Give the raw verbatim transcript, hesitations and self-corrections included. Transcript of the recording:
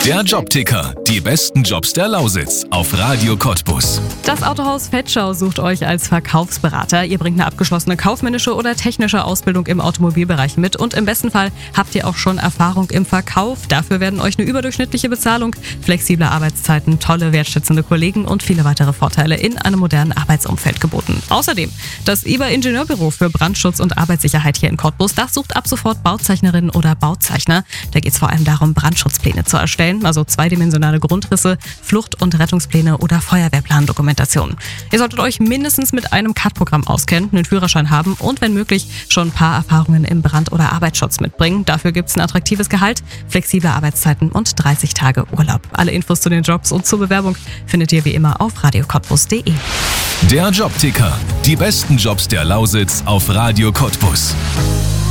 Der Jobticker. Die besten Jobs der Lausitz auf Radio Cottbus. Das Autohaus Vetschau sucht euch als Verkaufsberater. Ihr bringt eine abgeschlossene kaufmännische oder technische Ausbildung im Automobilbereich mit und im besten Fall habt ihr auch schon Erfahrung im Verkauf. Dafür werden euch eine überdurchschnittliche Bezahlung, flexible Arbeitszeiten, tolle wertschätzende Kollegen und viele weitere Vorteile in einem modernen Arbeitsumfeld geboten. Außerdem das I B A Ingenieurbüro für Brandschutz und Arbeitssicherheit hier in Cottbus, das sucht ab sofort Bauzeichnerinnen oder Bauzeichner. Da geht es vor allem darum, Brandschutzpläne zu erstellen, also zweidimensionale Grundrisse, Flucht- und Rettungspläne oder Feuerwehrplandokumentation. Ihr solltet euch mindestens mit einem C A D-Programm auskennen, einen Führerschein haben und wenn möglich schon ein paar Erfahrungen im Brand- oder Arbeitsschutz mitbringen. Dafür gibt es ein attraktives Gehalt, flexible Arbeitszeiten und dreißig Tage Urlaub. Alle Infos zu den Jobs und zur Bewerbung findet ihr wie immer auf radio cottbus punkt de. Der Jobticker. Die besten Jobs der Lausitz auf Radio Cottbus.